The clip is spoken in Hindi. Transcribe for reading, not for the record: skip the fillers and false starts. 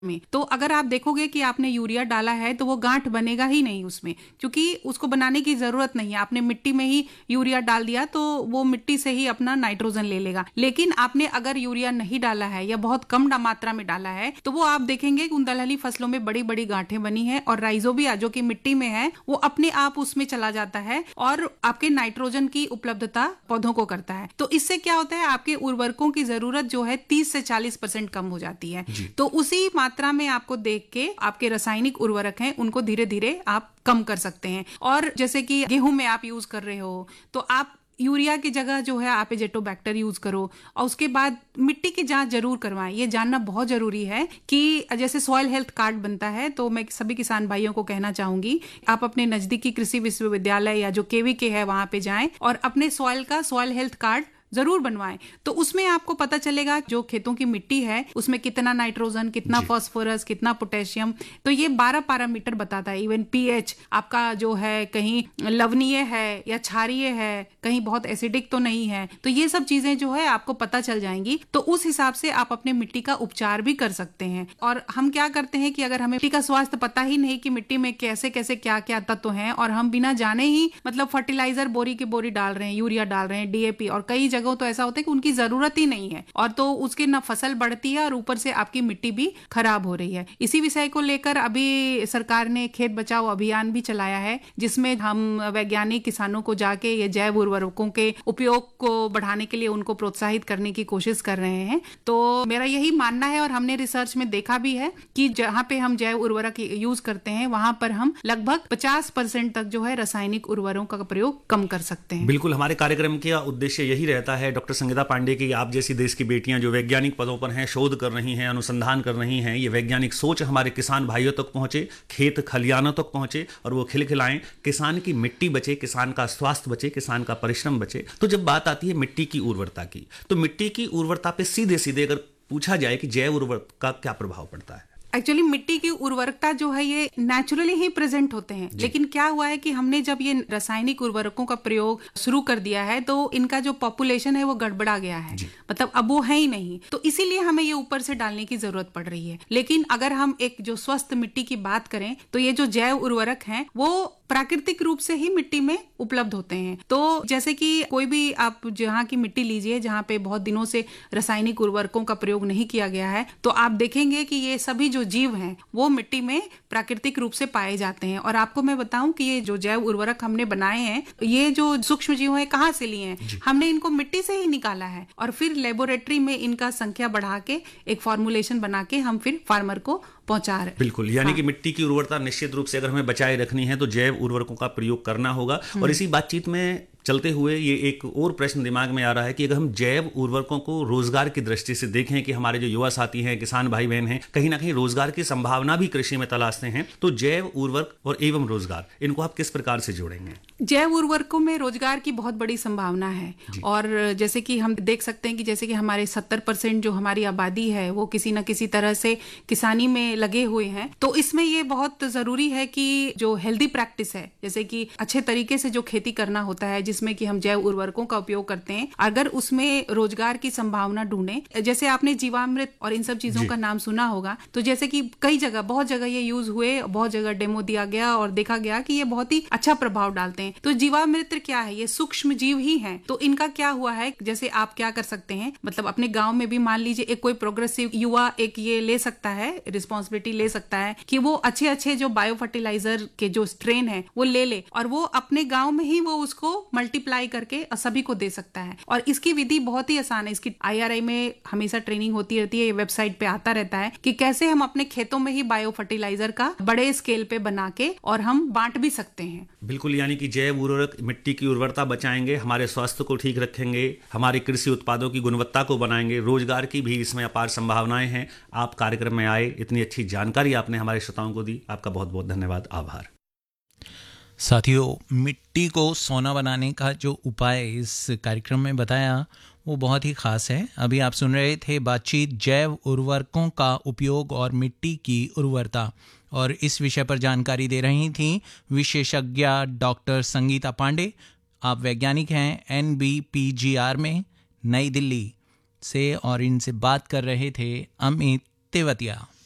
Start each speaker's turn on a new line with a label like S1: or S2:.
S1: में। तो अगर आप देखोगे कि आपने यूरिया डाला है तो वो गांठ बनेगा ही नहीं उसमें, क्योंकि उसको बनाने की जरूरत नहीं है। आपने मिट्टी में ही यूरिया डाल दिया तो वो मिट्टी से ही अपना नाइट्रोजन ले लेगा। लेकिन आपने अगर यूरिया नहीं डाला है या बहुत कम मात्रा में डाला है तो वो आप देखेंगे कि उन दलहनी फसलों में बड़ी बड़ी गांठें बनी है और राइजोबिया जो कि मिट्टी में है वो अपने आप उसमें चला जाता है और आपके नाइट्रोजन की उपलब्धता पौधों को करता है। तो इससे क्या होता है, आपके उर्वरकों की जरूरत जो है 30 से 40% कम हो जाती है। तो उसी मात्रा में आपको देख के आपके रासायनिक उर्वरक हैं उनको धीरे धीरे आप कम कर सकते हैं। और जैसे कि गेहूं में आप यूज कर रहे हो तो आप यूरिया की जगह जो है आप एजेटोबैक्टर यूज करो और उसके बाद मिट्टी की जांच जरूर करवाएं। ये जानना बहुत जरूरी है कि जैसे सॉइल हेल्थ कार्ड बनता है तो मैं सभी किसान भाइयों को कहना चाहूंगी आप अपने नजदीकी कृषि विश्वविद्यालय या जो केवीके है वहां पे जाएं और अपने सॉइल हेल्थ कार्ड जरूर बनवाएं। तो उसमें आपको पता चलेगा जो खेतों की मिट्टी है उसमें कितना नाइट्रोजन, कितना फास्फोरस, कितना पोटेशियम, तो ये 12 पैरामीटर बताता है। इवन पीएच आपका जो है कहीं लवणीय है या क्षारीय है, कहीं बहुत एसिडिक तो नहीं है, तो ये सब चीजें जो है आपको पता चल जाएंगी। तो उस हिसाब से आप अपने मिट्टी का उपचार भी कर सकते हैं। और हम क्या करते हैं कि अगर हमें मिट्टी का स्वास्थ्य पता ही नहीं कि मिट्टी में कैसे कैसे क्या क्या तत्व हैं और हम बिना जाने ही मतलब फर्टिलाइजर बोरी की बोरी डाल रहे हैं, यूरिया डाल रहे हैं, डीएपी, और कई तो ऐसा होता है कि उनकी जरूरत ही नहीं है और तो उसके ना फसल बढ़ती है और ऊपर से आपकी मिट्टी भी खराब हो रही है। इसी विषय को लेकर अभी सरकार ने खेत बचाओ अभियान भी चलाया है जिसमें हम वैज्ञानिक किसानों को जाके ये जैव उर्वरकों के उपयोग को बढ़ाने के लिए उनको प्रोत्साहित करने की कोशिश कर रहे हैं। तो मेरा यही मानना है और हमने रिसर्च में देखा भी है कि जहाँ पे हम जैव उर्वरक यूज करते हैं वहां पर हम लगभग 50% तक जो है रासायनिक उर्वरकों का प्रयोग कम कर सकते हैं।
S2: बिल्कुल, हमारे कार्यक्रम का उद्देश्य यही रहता है डॉक्टर संगीता पांडे की आप जैसी देश की बेटियां जो वैज्ञानिक पदों पर हैं, शोध कर रही हैं, अनुसंधान कर रही हैं, ये वैज्ञानिक सोच हमारे किसान भाइयों तक पहुंचे, खेत खलियानों तक पहुंचे और वो खिलखिलाएं, किसान की मिट्टी बचे, किसान का स्वास्थ्य बचे, किसान का परिश्रम बचे। तो जब बात आती है मिट्टी की उर्वरता की, तो मिट्टी की उर्वरता पे सीधे सीधे अगर पूछा जाए कि जैव उर्वरक का क्या प्रभाव पड़ता है?
S1: एक्चुअली मिट्टी की उर्वरकता जो है ये नेचुरली ही प्रेजेंट होते हैं, लेकिन क्या हुआ है कि हमने जब ये रासायनिक उर्वरकों का प्रयोग शुरू कर दिया है तो इनका जो पॉपुलेशन है वो गड़बड़ा गया है, मतलब अब वो है ही नहीं, तो इसीलिए हमें ये ऊपर से डालने की जरूरत पड़ रही है। लेकिन अगर हम एक जो स्वस्थ मिट्टी की बात करें तो ये जो जैव उर्वरक हैं वो प्राकृतिक रूप से ही मिट्टी में उपलब्ध होते हैं। तो जैसे कि कोई भी आप जहाँ की मिट्टी लीजिए जहाँ पे बहुत दिनों से रासायनिक उर्वरकों का प्रयोग नहीं किया गया है, तो आप देखेंगे कि ये सभी जो जीव हैं वो मिट्टी में प्राकृतिक रूप से पाए जाते हैं। और आपको मैं बताऊं कि ये जो जैव उर्वरक हमने बनाए हैं, ये जो सूक्ष्म जीव हैं कहाँ से लिए हैं, हमने इनको मिट्टी से ही निकाला है और फिर लेबोरेटरी में इनका संख्या बढ़ा के एक फॉर्मुलेशन बना के हम फिर फार्मर को पहुंचा रहे।
S2: बिल्कुल, यानी कि मिट्टी की उर्वरता निश्चित रूप से अगर हमें बचाए रखनी है तो जैव उर्वरकों का प्रयोग करना होगा। और इसी बातचीत में चलते हुए ये एक और प्रश्न दिमाग में आ रहा है कि अगर हम जैव उर्वरकों को रोजगार की दृष्टि से देखें कि हमारे जो युवा साथी हैं, किसान भाई बहन हैं, कहीं ना कहीं रोजगार की संभावना भी कृषि में तलाशते हैं, तो जैव उर्वरक और एवं रोजगार इनको आप किस प्रकार से जोड़ेंगे?
S1: जैव उर्वरकों में रोजगार की बहुत बड़ी संभावना है और जैसे कि हम देख सकते हैं कि जैसे कि हमारे 70% जो हमारी आबादी है वो किसी न किसी तरह से किसानी में लगे हुए हैं। तो इसमें ये बहुत जरूरी है कि जो हेल्दी प्रैक्टिस है, जैसे कि अच्छे तरीके से जो खेती करना होता है जिसमें कि हम जैव उर्वरकों का उपयोग करते हैं, अगर उसमें रोजगार की संभावना ढूंढे, जैसे आपने जीवामृत और इन सब चीजों का नाम सुना होगा, तो जैसे कि कई जगह बहुत जगह ये यूज हुए, बहुत जगह डेमो दिया गया और देखा गया कि ये बहुत ही अच्छा प्रभाव डालते हैं। तो जीवामृत क्या है, ये सूक्ष्म जीव ही हैं। तो इनका क्या हुआ है, जैसे आप क्या कर सकते हैं, मतलब अपने गांव में भी मान लीजिए एक कोई प्रोग्रेसिव युवा एक ये ले सकता है, रिस्पॉन्सिबिलिटी ले सकता है कि वो अच्छे अच्छे जो बायो फर्टिलाइजर के जो स्ट्रेन है वो ले और वो अपने गांव में ही वो उसको मल्टीप्लाई करके सभी को दे सकता है। और इसकी विधि बहुत ही आसान है, इसकी IRI में हमेशा ट्रेनिंग होती रहती है, ये वेबसाइट पे आता रहता है कि कैसे हम अपने खेतों में ही बायो फर्टिलाइजर का बड़े स्केल पे बना के और हम बांट भी सकते हैं।
S2: बिल्कुल, यानी कि जैव उर्वरक मिट्टी की उर्वरता बचाएंगे, हमारे स्वास्थ्य को ठीक रखेंगे, हमारे कृषि उत्पादों की गुणवत्ता को बनाएंगे, रोजगार की भी इसमें अपार संभावनाएं हैं। आप कार्यक्रम में आए, इतनी अच्छी जानकारी आपने हमारे श्रोताओं को दी, आपका बहुत बहुत धन्यवाद, आभार।
S3: साथियों, मिट्टी को सोना बनाने का जो उपाय इस कार्यक्रम में बताया वो बहुत ही खास है। अभी आप सुन रहे थे बातचीत जैव उर्वरकों का उपयोग और मिट्टी की उर्वरता, और इस विषय पर जानकारी दे रही थी विशेषज्ञ डॉक्टर संगीता पांडे। आप वैज्ञानिक हैं NBPGR में नई दिल्ली से, और इनसे बात कर रहे थे अमित तेवतिया।